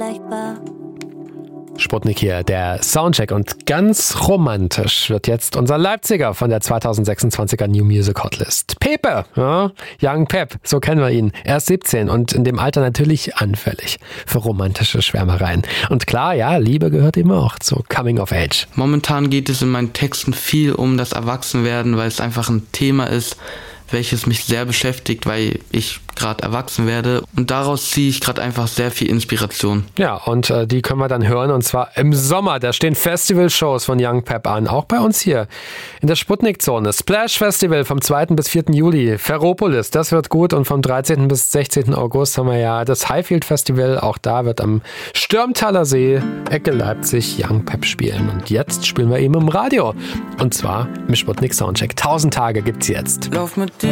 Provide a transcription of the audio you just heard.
vergleichbar. Sputnik hier, der Soundcheck, und ganz romantisch wird jetzt unser Leipziger von der 2026er New Music Hotlist. Pepe, ja, Young Pep, so kennen wir ihn. Er ist 17 und in dem Alter natürlich anfällig für romantische Schwärmereien. Und klar, ja, Liebe gehört eben auch zu Coming of Age. Momentan geht es in meinen Texten viel um das Erwachsenwerden, weil es einfach ein Thema ist, welches mich sehr beschäftigt, weil ich gerade erwachsen werde, und daraus ziehe ich gerade einfach sehr viel Inspiration. Ja, und die können wir dann hören, und zwar im Sommer. Da stehen Festival-Shows von Young Pep an, auch bei uns hier in der Sputnik-Zone. Splash Festival vom 2. bis 4. Juli, Ferropolis, das wird gut, und vom 13. bis 16. August haben wir ja das Highfield Festival, auch da wird am Stürmtaler See, Ecke Leipzig, Young Pep spielen, und jetzt spielen wir eben im Radio, und zwar im Sputnik Soundcheck. 1000 Tage gibt's jetzt. Lauf mit